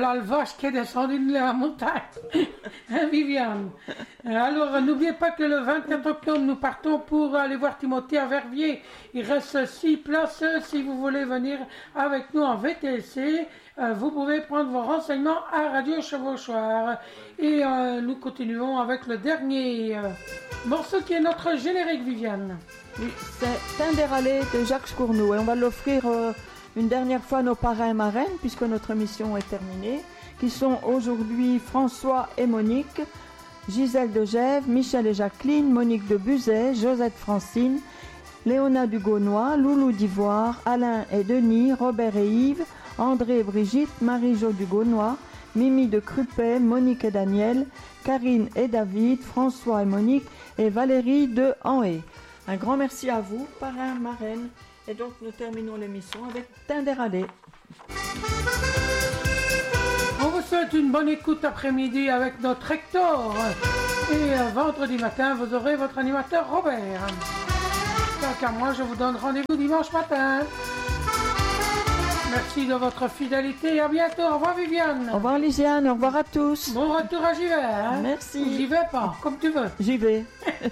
voilà le vache qui est descendu de la montagne. Hein, Viviane? Alors, n'oubliez pas que le 24 octobre, nous partons pour aller voir Timothée à Verviers. Il reste 6 places si vous voulez venir avec nous en VTC. Vous pouvez prendre vos renseignements à Radio Chevauchoir. Et nous continuons avec le dernier morceau qui est notre générique, Viviane. Oui, c'est Tinderallé de Jacques Cournoult et on va l'offrir une dernière fois à nos parrains et marraines puisque notre émission est terminée, qui sont aujourd'hui François et Monique, Gisèle de Gèves, Michel et Jacqueline, Monique de Buzet, Josette Francine, Léona du Gaunois, Loulou d'Ivoire, Alain et Denis, Robert et Yves, André et Brigitte, Marie-Jo du Gaunois, Mimi de Crupet, Monique et Daniel, Karine et David, François et Monique et Valérie de Anhé. Un grand merci à vous, parrain, marraine. Et donc nous terminons l'émission avec Tinderallé. On vous souhaite une bonne écoute après-midi avec notre Hector. Et vendredi matin, vous aurez votre animateur Robert. Donc à moi, je vous donne rendez-vous dimanche matin. Merci de votre fidélité et à bientôt. Au revoir Viviane. Au revoir Lisiane, au revoir à tous. Bon retour à Givet. Hein? Merci. J'y vais pas, comme tu veux. J'y vais.